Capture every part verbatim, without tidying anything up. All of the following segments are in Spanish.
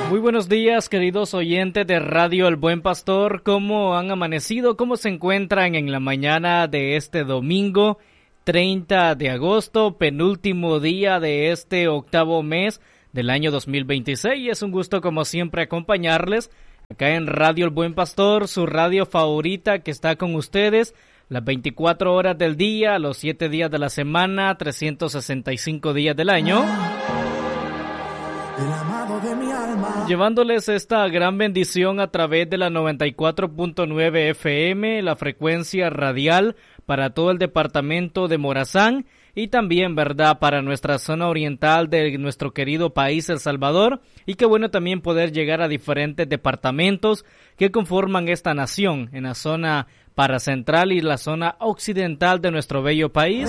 Muy buenos días, queridos oyentes de Radio El Buen Pastor. ¿Cómo han amanecido? ¿Cómo se encuentran en la mañana de este domingo treinta de agosto, penúltimo día de este octavo mes del año dos mil veintiséis? Es un gusto, como siempre, acompañarles acá en Radio El Buen Pastor, su radio favorita que está con ustedes las veinticuatro horas del día, los siete días de la semana, trescientos sesenta y cinco días del año. El amado de mi alma. Llevándoles esta gran bendición a través de la noventa y cuatro punto nueve F M, la frecuencia radial para todo el departamento de Morazán y también, ¿verdad?, para nuestra zona oriental de nuestro querido país, El Salvador. Y qué bueno también poder llegar a diferentes departamentos que conforman esta nación, en la zona paracentral y la zona occidental de nuestro bello país.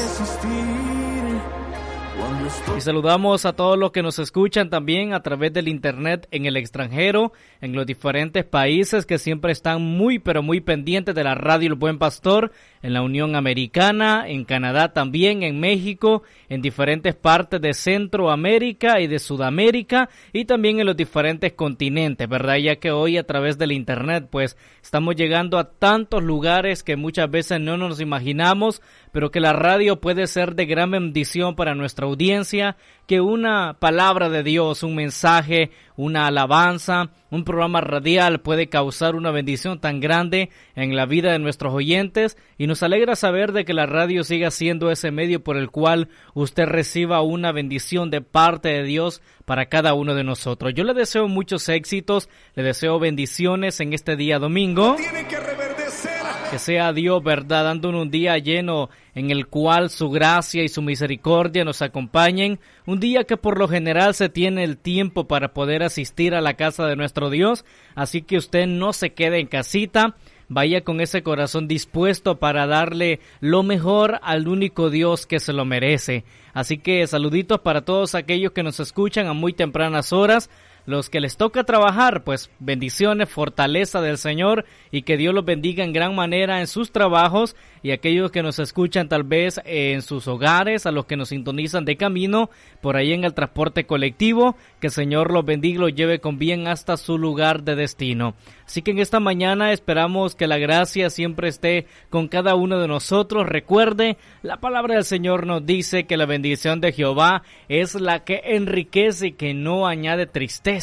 Y saludamos a todos los que nos escuchan también a través del internet en el extranjero, en los diferentes países que siempre están muy pero muy pendientes de la radio El Buen Pastor, en la Unión Americana, en Canadá también, en México, en diferentes partes de Centroamérica y de Sudamérica y también en los diferentes continentes, ¿verdad? Ya que hoy a través del internet pues estamos llegando a tantos lugares que muchas veces no nos imaginamos, pero que la radio puede ser de gran bendición para nuestra audiencia, que una palabra de Dios, un mensaje, una alabanza, un programa radial puede causar una bendición tan grande en la vida de nuestros oyentes, y nos alegra saber de que la radio siga siendo ese medio por el cual usted reciba una bendición de parte de Dios para cada uno de nosotros. Yo le deseo muchos éxitos, le deseo bendiciones en este día domingo. Tiene que reverdecer. Que sea Dios, ¿verdad?, dándonos un día lleno en el cual su gracia y su misericordia nos acompañen. Un día que por lo general se tiene el tiempo para poder asistir a la casa de nuestro Dios. Así que usted no se quede en casita. Vaya con ese corazón dispuesto para darle lo mejor al único Dios que se lo merece. Así que saluditos para todos aquellos que nos escuchan a muy tempranas horas. Los que les toca trabajar, pues bendiciones, fortaleza del Señor y que Dios los bendiga en gran manera en sus trabajos, y aquellos que nos escuchan tal vez en sus hogares, a los que nos sintonizan de camino, por ahí en el transporte colectivo, que el Señor los bendiga y los lleve con bien hasta su lugar de destino. Así que en esta mañana esperamos que la gracia siempre esté con cada uno de nosotros. Recuerde, la palabra del Señor nos dice que la bendición de Jehová es la que enriquece y que no añade tristeza.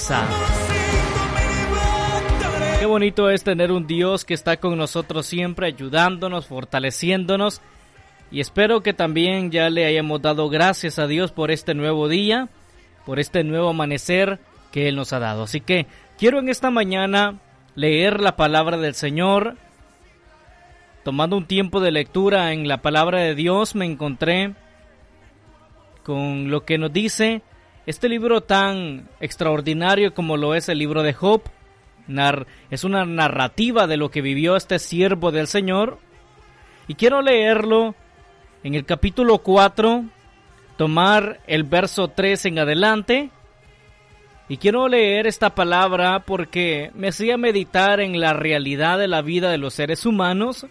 Qué bonito es tener un Dios que está con nosotros siempre, ayudándonos, fortaleciéndonos, y espero que también ya le hayamos dado gracias a Dios por este nuevo día, por este nuevo amanecer que Él nos ha dado. Así que quiero en esta mañana leer la palabra del Señor. Tomando un tiempo de lectura en la palabra de Dios, me encontré con lo que nos dice este libro tan extraordinario como lo es el libro de Job. Nar- es una narrativa de lo que vivió este siervo del Señor. Y quiero leerlo en el capítulo cuatro, tomar el verso tres en adelante. Y quiero leer esta palabra porque me hacía meditar en la realidad de la vida de los seres humanos.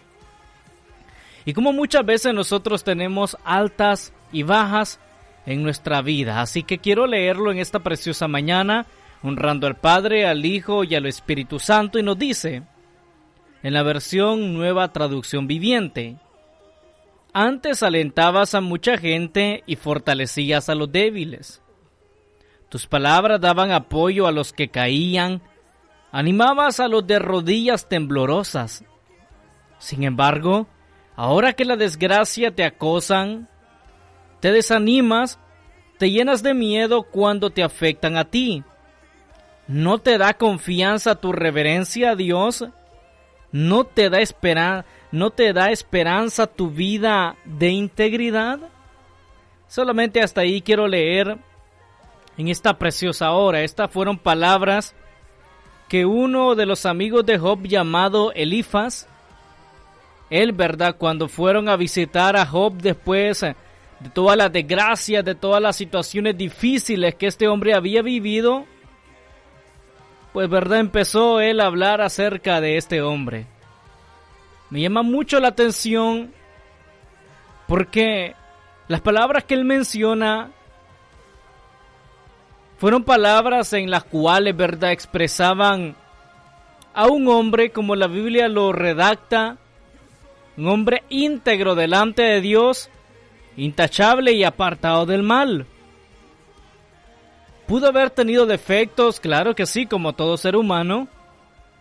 Y como muchas veces nosotros tenemos altas y bajas en nuestra vida. Así que quiero leerlo en esta preciosa mañana, honrando al Padre, al Hijo y al Espíritu Santo, y nos dice, en la versión Nueva Traducción Viviente: antes alentabas a mucha gente y fortalecías a los débiles. Tus palabras daban apoyo a los que caían, animabas a los de rodillas temblorosas. Sin embargo, ahora que la desgracia te acosan, te desanimas, te llenas de miedo cuando te afectan a ti. ¿No te da confianza tu reverencia a Dios? ¿No te da esperanza, no te da esperanza tu vida de integridad? Solamente hasta ahí quiero leer en esta preciosa hora. Estas fueron palabras que uno de los amigos de Job llamado Elifaz, él, ¿verdad?, cuando fueron a visitar a Job después de todas las desgracias, de todas las situaciones difíciles que este hombre había vivido, pues verdad empezó él a hablar acerca de este hombre. Me llama mucho la atención porque las palabras que él menciona Fueron palabras en las cuales, ¿verdad?, expresaban a un hombre como la Biblia lo redacta, un hombre íntegro delante de Dios, intachable y apartado del mal. ¿Pudo haber tenido defectos? Claro que sí, como todo ser humano.